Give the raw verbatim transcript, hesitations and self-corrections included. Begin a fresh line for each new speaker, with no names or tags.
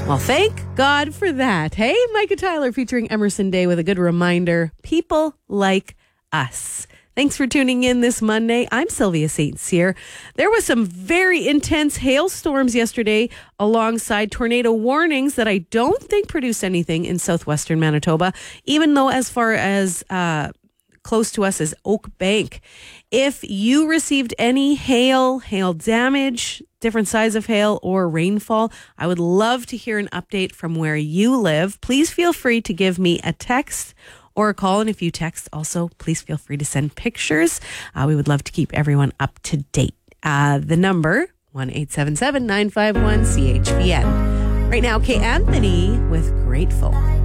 Well, thank God for that. Hey, Micah Tyler featuring Emerson Day with a good reminder. People like us. Thanks for tuning in this Monday. I'm Sylvia Saint Cyr. There was some very intense hailstorms yesterday alongside tornado warnings that I don't think produced anything in southwestern Manitoba, even though as far as uh, close to us as Oak Bank. If you received any hail, hail damage, different size of hail or rainfall, I would love to hear an update from where you live. Please feel free to give me a text or a call. And if you text also, please feel free to send pictures. Uh, we would love to keep everyone up to date. Uh, the number, one eight seven seven, nine five one, C H V N. Right now, Kay Anthony with Grateful.